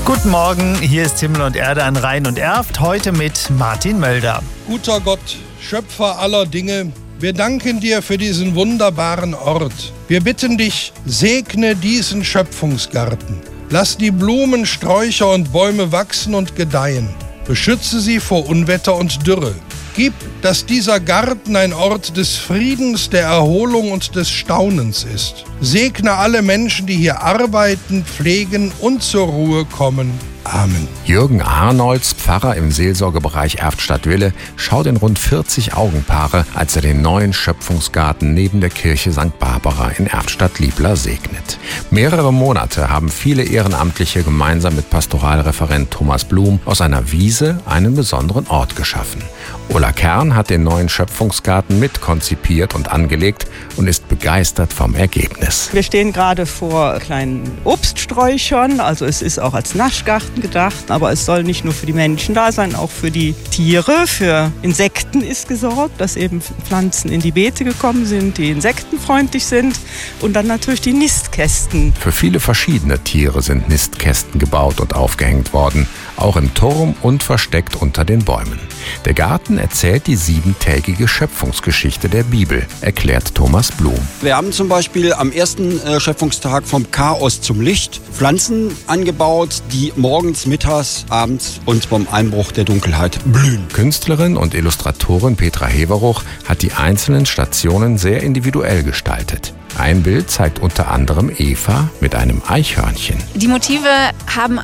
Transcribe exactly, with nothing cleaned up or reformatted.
Guten Morgen, hier ist Himmel und Erde an Rhein und Erft, heute mit Martin Mölder. Guter Gott, Schöpfer aller Dinge, wir danken dir für diesen wunderbaren Ort. Wir bitten dich, segne diesen Schöpfungsgarten. Lass die Blumen, Sträucher und Bäume wachsen und gedeihen. Beschütze sie vor Unwetter und Dürre. Gib, dass dieser Garten ein Ort des Friedens, der Erholung und des Staunens ist. Segne alle Menschen, die hier arbeiten, pflegen und zur Ruhe kommen. Amen. Jürgen Arnolds, Pfarrer im Seelsorgebereich Erft-Stadtwille, schaut in rund vierzig Augenpaare, als er den neuen Schöpfungsgarten neben der Kirche Sankt Barbara in Erft-Stadt-Liebla segnet. Mehrere Monate haben viele Ehrenamtliche gemeinsam mit Pastoralreferent Thomas Blum aus einer Wiese einen besonderen Ort geschaffen. Ulla Kern hat den neuen Schöpfungsgarten mitkonzipiert und angelegt und ist begeistert vom Ergebnis. Wir stehen gerade vor kleinen Obststräuchern, also es ist auch als Naschgarten gedacht, aber es soll nicht nur für die Menschen da sein, auch für die Tiere, für Insekten ist gesorgt, dass eben Pflanzen in die Beete gekommen sind, die insektenfreundlich sind, und dann natürlich die Nistkästen. Für viele verschiedene Tiere sind Nistkästen gebaut und aufgehängt worden, auch im Turm und versteckt unter den Bäumen. Der Garten erzählt die siebentägige Schöpfungsgeschichte der Bibel, erklärt Thomas Blum. Wir haben zum Beispiel am ersten äh, Schöpfungstag vom Chaos zum Licht Pflanzen angebaut, die morgens, mittags, abends und beim Einbruch der Dunkelheit blühen. Künstlerin und Illustratorin Petra Heveruch hat die einzelnen Stationen sehr individuell gestaltet. Ein Bild zeigt unter anderem Eva mit einem Eichhörnchen. Die Motive haben